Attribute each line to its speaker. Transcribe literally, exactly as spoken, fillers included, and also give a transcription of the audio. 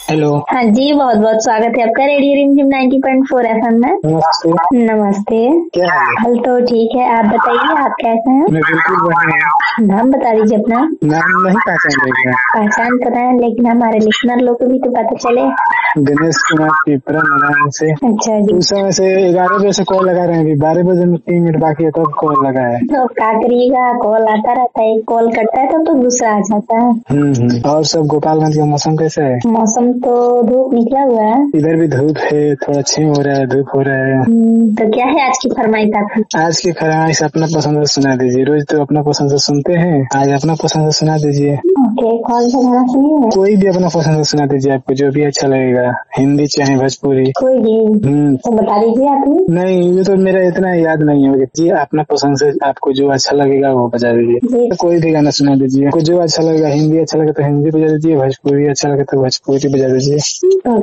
Speaker 1: Hello.
Speaker 2: हाँ जी, बहुत बहुत स्वागत है आपका रेडियो रिमझिम नाइंटी पॉइंट फोर एफएम में।
Speaker 1: नमस्ते।
Speaker 2: नमस्ते।
Speaker 1: क्या हाल है?
Speaker 2: हाल तो ठीक है, आप बताइए आप कैसे हैं?
Speaker 1: मैं बिल्कुल बढ़िया हूँ।
Speaker 2: नाम बता दीजिए अपना।
Speaker 1: नाम नहीं पहचान रहे क्या?
Speaker 2: पहचान पता है, लेकिन हमारे लिसनर लोग को भी तो पता चले।
Speaker 1: गणेश कुमार पिपरा नारायण से।
Speaker 2: अच्छा जी।
Speaker 1: उस समय से ग्यारह बजे से कॉल लगा रहे हैं, अभी बारह बजे में तीन मिनट बाकी है तब कॉल लगा है।
Speaker 2: तो क्या करिएगा, कॉल आता रहता है, कॉल करता है तब तो गुस्सा आ जाता है।
Speaker 1: हम्म हम्म। और सब गोपालगंज का मौसम कैसा है?
Speaker 2: मौसम तो धूप निकला हुआ है।
Speaker 1: इधर भी धूप है, थोड़ा छेम हो रहा है, धूप हो रहा है।
Speaker 2: हम्म, तो क्या है आज की फरमाइश आपकी?
Speaker 1: आज की फरमाइश अपना पसंद से सुना दीजिए। रोज तो अपना पसंद से सुनते हैं, आज अपना पसंद से सुना दीजिए।
Speaker 2: ओके, कौन सा गाना सुनिए?
Speaker 1: कोई भी अपना पसंद से सुना दीजिए, आपको जो भी अच्छा लगेगा, हिंदी चाहे भोजपुरी।
Speaker 2: कोई भी
Speaker 1: हम्म
Speaker 2: तो बता दीजिए आप ही।
Speaker 1: नहीं, ये तो मेरा इतना याद नहीं है जी। अपना पसंद से आपको जो अच्छा लगेगा वो बजा दीजिए।
Speaker 2: जी।
Speaker 1: कोई भी गाना सुना दीजिए, आपको जो अच्छा लगेगा। हिंदी अच्छा लगे तो हिंदी बजा दीजिए, भोजपुरी अच्छा लगे तो भोजपुरी बजा दीजिए।